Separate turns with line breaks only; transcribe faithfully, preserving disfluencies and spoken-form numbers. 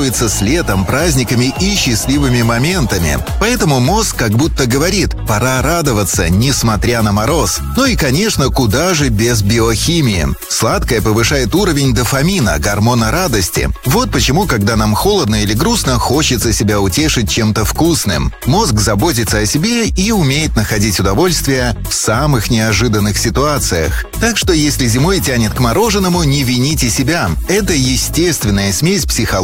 ассоциируется с летом, праздниками и счастливыми моментами. Поэтому мозг как будто говорит: пора радоваться, несмотря на мороз. Ну и, конечно, куда же без биохимии. Сладкое повышает уровень дофамина, гормона радости. Вот почему, когда нам холодно или грустно, хочется себя утешить чем-то вкусным. Мозг заботится о себе и умеет находить удовольствие в самых неожиданных ситуациях. Так что если зимой тянет к мороженому, не вините себя. Это естественная смесь психологии